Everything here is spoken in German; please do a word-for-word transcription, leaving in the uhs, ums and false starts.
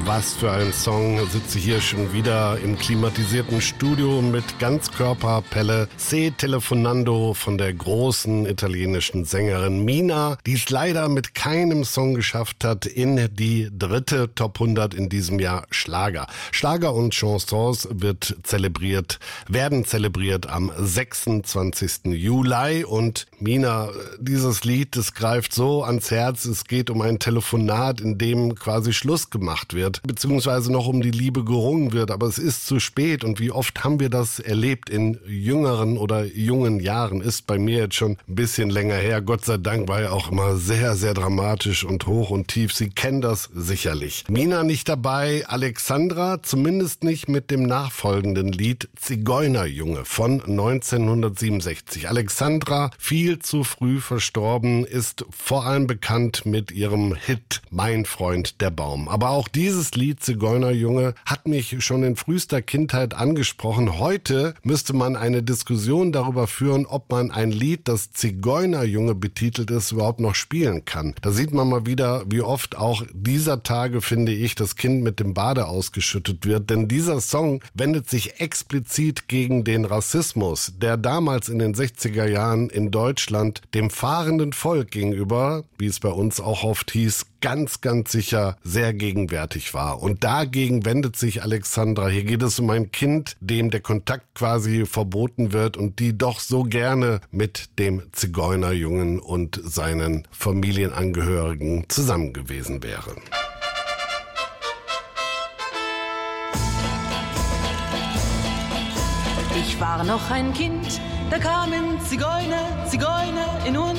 was für ein Song. Sitze hier schon wieder im klimatisierten Studio mit Ganzkörperpelle. Se Telefonando von der großen italienischen Sängerin Mina, die es leider mit keinem Song geschafft hat in die dritte Top hundert in diesem Jahr Schlager. Schlager und Chansons wird zelebriert, werden zelebriert am sechsundzwanzigsten Juli und Mina, dieses Lied, das greift so ans Herz. Es geht um ein Telefonat, in dem quasi Schluss gemacht wird, beziehungsweise noch um die Liebe gerungen wird, aber es ist zu spät und wie oft haben wir das erlebt in jüngeren oder jungen Jahren, ist bei mir jetzt schon ein bisschen länger her. Gott sei Dank war ja auch immer sehr, sehr dramatisch und hoch und tief. Sie kennen das sicherlich. Mina nicht dabei, Alexandra zumindest nicht mit dem nachfolgenden Lied Zigeunerjunge von neunzehnhundertsiebenundsechzig. Alexandra, viel zu früh verstorben, ist vor allem bekannt mit ihrem Hit Mein Freund der Baum. Aber auch dieses Lied Zigeunerjunge hat mich schon in frühester Kindheit angesprochen. Heute müsste man eine Diskussion darüber führen, ob man ein Lied, das Zigeunerjunge betitelt ist, überhaupt noch spielen kann. Da sieht man mal wieder, wie oft auch dieser Tage, finde ich, das Kind mit dem Bade ausgeschüttet wird. Denn dieser Song wendet sich explizit gegen den Rassismus, der damals in den sechziger Jahren in Deutschland dem fahrenden Volk gegenüber, wie es bei uns auch oft hieß, ganz, ganz sicher sehr gegenwärtig war. Und dagegen wendet sich Alexandra. Hier geht es um ein Kind, dem der Kontakt quasi verboten wird und die doch so gerne mit dem Zigeunerjungen und seinen Familienangehörigen zusammen gewesen wäre. Ich war noch ein Kind, da kamen Zigeuner, Zigeuner in uns.